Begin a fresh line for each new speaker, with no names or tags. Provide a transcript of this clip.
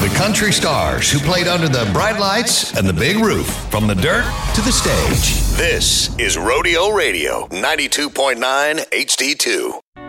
The country stars who played under the bright lights and the big roof, from the dirt to the stage. This is Rodeo Radio 92.9 HD2.